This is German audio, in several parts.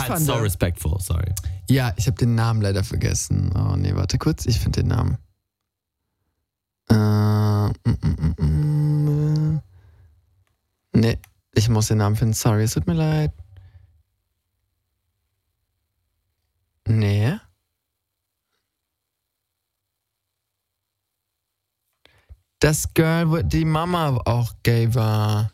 fand. So respectful, sorry. Ja, ich habe den Namen leider vergessen. Oh nee, warte kurz, ich finde den Namen. Nee, ich muss den Namen finden. Sorry, es tut mir leid. Nee. Das Girl, wo die Mama auch gay war.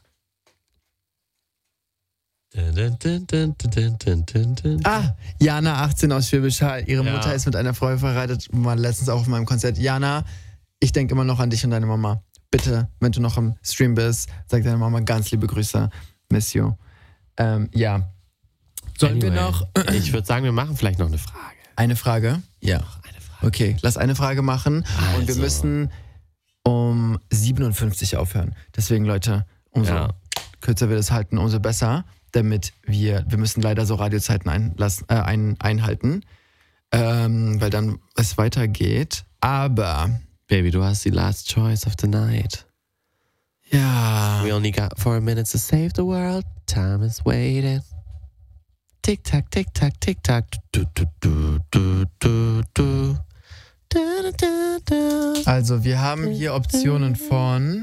Jana, 18 aus Schwäbisch Hall. Ihre Mutter ist mit einer Frau verheiratet. War letztens auch auf meinem Konzert. Jana, ich denke immer noch an dich und deine Mama. Bitte, wenn du noch im Stream bist, sag deiner Mama ganz liebe Grüße. Miss you. Ja. Sollen wir noch... Ich würde sagen, wir machen vielleicht noch eine Frage. Eine Frage? Ja. Eine Frage. Okay, lass eine Frage machen. Also. Und wir müssen um 57 aufhören. Deswegen, Leute, umso kürzer wir das halten, umso besser. Damit wir müssen leider so Radiozeiten einhalten, weil dann es weitergeht. Aber... Baby, du hast die last choice of the night. Ja. We only got 4 minutes to save the world. Time is waiting. Tick-tack, tick-tack, tick-tack. Du, du, du, du, du, du. Du, du, du. Also, wir haben hier Optionen von...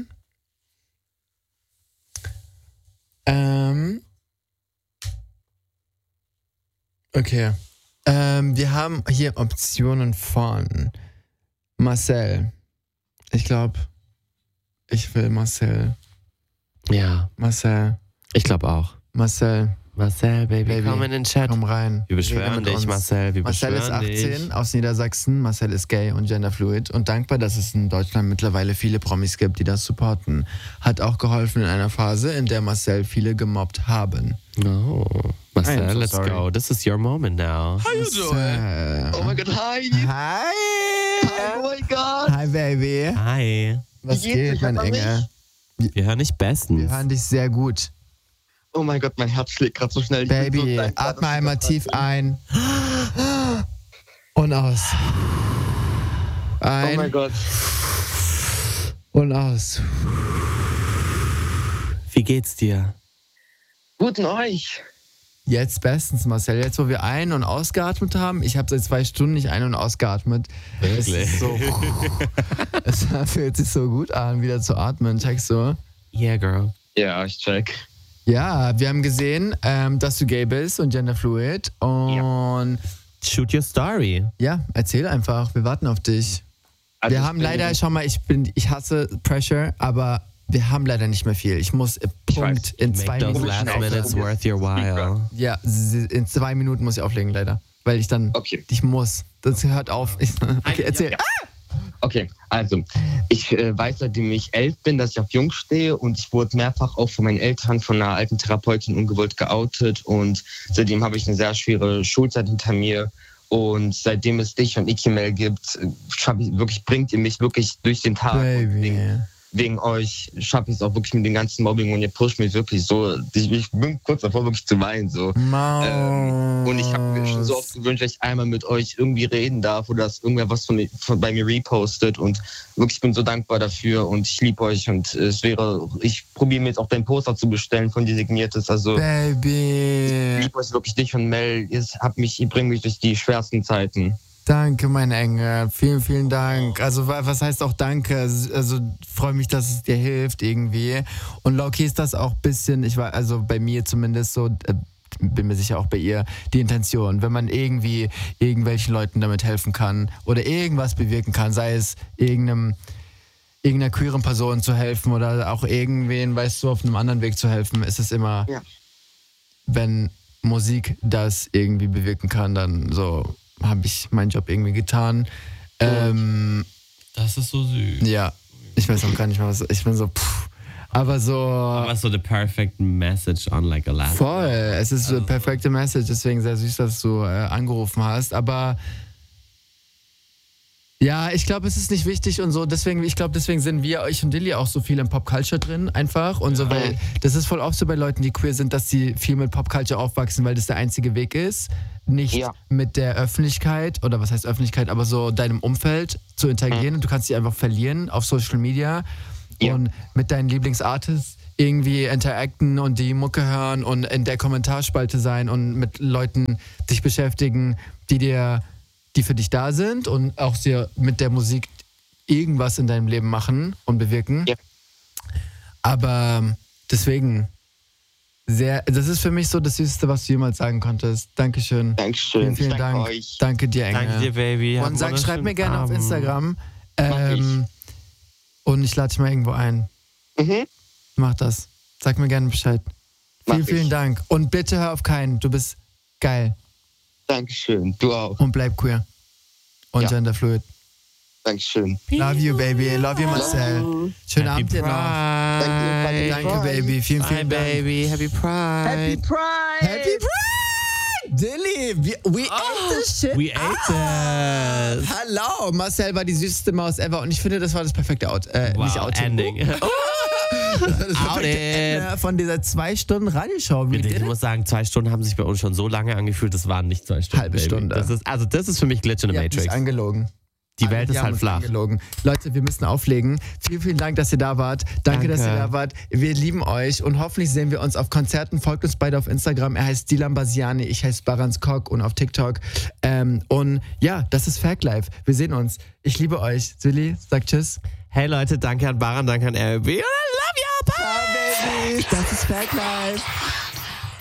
Okay. Wir haben hier Optionen von Marcel. Ich glaube, ich will Marcel. Ja. Marcel. Ich glaube auch. Marcel, Baby, komm in den Chat. komm rein. Wir beschwören Rede mit dich, uns. Marcel. Marcel ist 18 aus Niedersachsen. Marcel ist gay und genderfluid und dankbar, dass es in Deutschland mittlerweile viele Promis gibt, die das supporten. Hat auch geholfen in einer Phase, in der Marcel viele gemobbt haben. No. Marcel, I am so let's sorry. go. This is your moment now. How you doing? Oh my God, hi. Hi. Oh my God. Hi, Baby. Hi. Was Wie geht's? geht, mein Hört man Engel? Wir hören dich bestens. Wir hören dich sehr gut. Oh mein Gott, mein Herz schlägt gerade so schnell. Ich bin so Baby, dankbar, atme dass einmal du das tief hast. ein. Und aus. Oh mein Ein Gott. und aus. Wie geht's dir? Guten euch. Jetzt bestens, Marcel. Jetzt, wo wir ein- und ausgeatmet haben. Ich habe seit 2 Stunden nicht ein- und ausgeatmet. Es ist so, es fühlt sich so gut an, wieder zu atmen. Checkst du? Yeah, girl. Ja, ich check. Ja, wir haben gesehen, dass du gay bist und genderfluid. Und Shoot your story. ja, erzähl einfach. Wir warten auf dich. Also Wir ich haben bin- leider, schau mal, ich hasse Pressure, aber wir haben leider nicht mehr viel. Ich muss Punkt weiß. in Make 2 those Minuten last auflegen. minutes worth your while. Ja, in 2 Minuten muss ich auflegen, leider. Weil ich dann, Okay. ich muss. Das hört auf. Okay, erzähl. Ja. Okay, also ich weiß, seitdem ich 11 bin, dass ich auf Jungs stehe und ich wurde mehrfach auch von meinen Eltern, von einer alten Therapeutin ungewollt geoutet und seitdem habe ich eine sehr schwere Schulzeit hinter mir und seitdem es dich und Ikemel gibt, bringt ihr mich wirklich durch den Tag. Und Baby. wegen euch schaffe ich es auch wirklich mit dem ganzen Mobbing und ihr pusht mich wirklich so. Ich bin kurz davor, wirklich zu weinen. So. Und ich habe mir schon so oft gewünscht, dass ich einmal mit euch irgendwie reden darf oder dass irgendwer was bei mir repostet. Und wirklich bin so dankbar dafür und ich liebe euch. Und ich probiere mir jetzt auch dein Poster zu bestellen von dir signiertes. Also ich Baby. liebe euch wirklich, dich und Mel. Ihr bringt mich durch die schwersten Zeiten. Danke, mein Engel. Vielen, vielen Dank. Also, was heißt auch Danke? Also, freue mich, dass es dir hilft irgendwie. Und Loki ist das auch ein bisschen, also bei mir zumindest so, bin mir sicher auch bei ihr, die Intention. Wenn man irgendwie irgendwelchen Leuten damit helfen kann oder irgendwas bewirken kann, sei es irgendeiner queeren Person zu helfen oder auch irgendwen, weißt du, auf einem anderen Weg zu helfen, ist es immer, wenn Musik das irgendwie bewirken kann, dann so habe ich meinen Job irgendwie getan. Das ist so süß. Ja, ich weiß auch gar nicht mehr, was. Ich bin so, aber so. Aber so the perfect message on like a last. Voll, es ist eine perfekte Message, deswegen sehr süß, dass du angerufen hast. Aber ja, ich glaube, es ist nicht wichtig und so. Deswegen sind ich und Dilly auch so viel in Popculture drin, einfach. Und so, weil das ist voll oft so bei Leuten, die queer sind, dass sie viel mit Popculture aufwachsen, weil das der einzige Weg ist. Nicht mit der Öffentlichkeit, oder was heißt Öffentlichkeit, aber so deinem Umfeld zu interagieren. Und du kannst dich einfach verlieren auf Social Media. Und mit deinen Lieblingsartists irgendwie interacten und die Mucke hören und in der Kommentarspalte sein und mit Leuten dich beschäftigen, die für dich da sind und auch sehr mit der Musik irgendwas in deinem Leben machen und bewirken. Ja. Aber deswegen, das ist für mich so das Süßeste, was du jemals sagen konntest. Dankeschön. Dankeschön. Vielen Dank Dank. euch. Danke dir, Engel. Danke dir, Baby. Und schreib mir gerne auf Instagram. Mach ich. Und ich lade dich mal irgendwo ein. Mach das. Sag mir gerne Bescheid. Vielen Dank. Und bitte hör auf keinen. Du bist geil. Dankeschön. Du auch. Und bleib queer. Und genderfluid. Dankeschön. Love you, baby. Love you, Marcel. Schönen Abend dir noch. Danke, Baby. Vielen Dank. Baby. Happy Pride. Happy Pride. Happy Pride! Dilly, we ate this shit. We ate this. Hallo, Marcel war die süßeste Maus ever und ich finde, das war das perfekte nicht Outing. Ending. Das perfekte Ende von dieser 2 Stunden Radioshow. Ich muss sagen, 2 Stunden haben sich bei uns schon so lange angefühlt, das waren nicht 2 Stunden. Halbe Stunde. Das ist für mich Glitch in the Matrix. Ist angelogen. Die Welt ist halt flach. Angelogen. Leute, wir müssen auflegen. Vielen Dank, dass ihr da wart. Danke, dass ihr da wart. Wir lieben euch und hoffentlich sehen wir uns auf Konzerten. Folgt uns beide auf Instagram. Er heißt Dilan Basiani, ich heiße Barans Kok und auf TikTok. Und ja, das ist Fact Life. Wir sehen uns. Ich liebe euch. Silly, sag tschüss. Hey Leute, danke an Baran, danke an RB und I love you. Bye. Ciao, Baby. Das ist Fact Life.